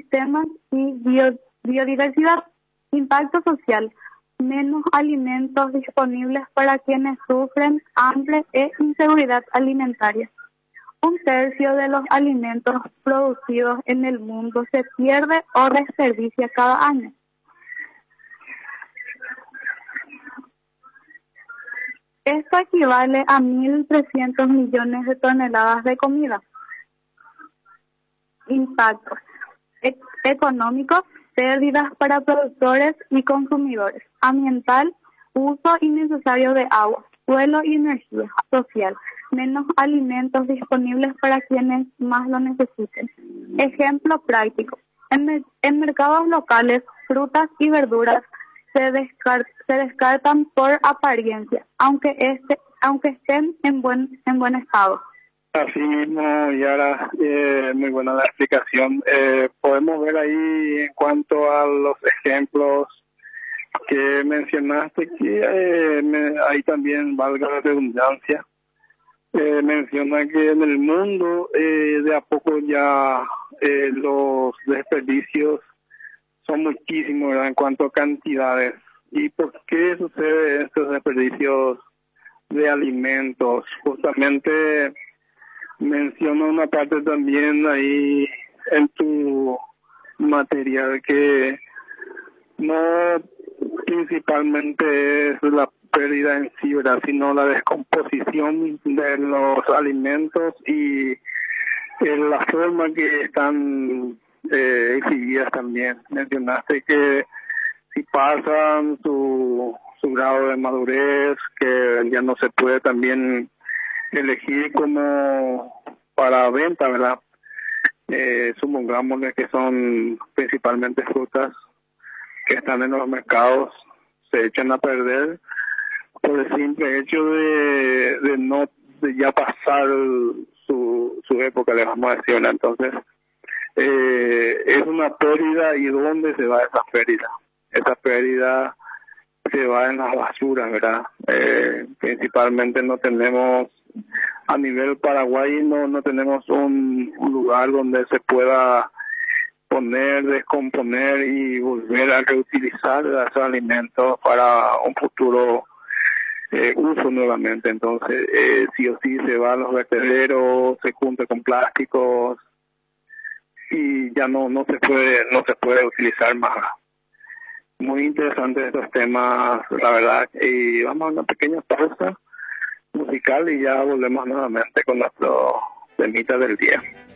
ecosistemas y biodiversidad. Impacto social: menos alimentos disponibles para quienes sufren hambre e inseguridad alimentaria. 1/3 de los alimentos producidos en el mundo se pierde o desperdicia cada año. Esto equivale a 1.300 millones de toneladas de comida. Impactos económicos: pérdidas para productores y consumidores. Ambiental: uso innecesario de agua, suelo y energía. Social: menos alimentos disponibles para quienes más lo necesiten. Ejemplo práctico: en mercados locales, frutas y verduras se descartan por apariencia, aunque estén en buen estado. Así mismo, Yara, muy buena la explicación. Podemos ver ahí en cuanto a los ejemplos que mencionaste, que ahí también, valga la redundancia, menciona que en el mundo de a poco ya los desperdicios son muchísimos, ¿verdad?, en cuanto a cantidades. ¿Y por qué sucede estos desperdicios de alimentos? Justamente menciona una parte también ahí en tu material que no principalmente es la pérdida en sí, ¿verdad?, sino la descomposición de los alimentos y la forma que están exhibidas también. Mencionaste que si pasan su grado de madurez, que ya no se puede también elegir como para venta, ¿verdad? Supongámosle que son principalmente frutas que están en los mercados, se echan a perder por el simple hecho de ya pasar su época, le vamos a decir, ¿verdad? Entonces, es una pérdida. ¿Y dónde se va esa pérdida? Esa pérdida se va en las basuras, ¿verdad? Principalmente no tenemos, a nivel Paraguay, no tenemos un lugar donde se pueda poner, descomponer y volver a reutilizar esos alimentos para un futuro uso nuevamente. Entonces, sí o sí se va a los vertederos, se junta con plásticos y ya no se puede utilizar más. Muy interesantes estos temas, la verdad. Y vamos a una pequeña pausa musical y ya volvemos nuevamente con nuestro temita del día.